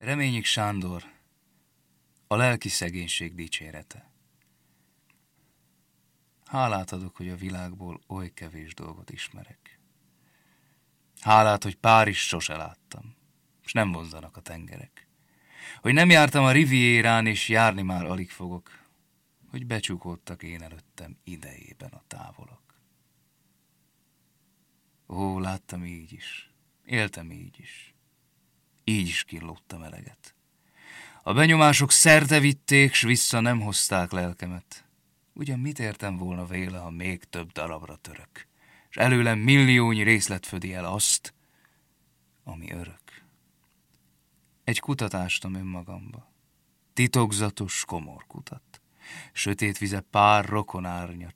Reményik Sándor, a lelki szegénység dicsérete. Hálát adok, hogy a világból oly kevés dolgot ismerek. Hálát, hogy Párizs sose láttam, és nem vonzanak a tengerek. Hogy nem jártam a Rivierán, és járni már alig fogok. Hogy becsukódtak én előttem idejében a távolak. Ó, láttam így is, éltem így is kínlódtam eleget. A benyomások szerte vitték, s vissza nem hozták lelkemet. Ugyan mit értem volna véle, ha még több darabra török, s előlem milliónyi részlet födi el azt, ami örök. Egy kutatástam önmagamba, titokzatos, komor kutat. Sötét vize pár rokon árnya,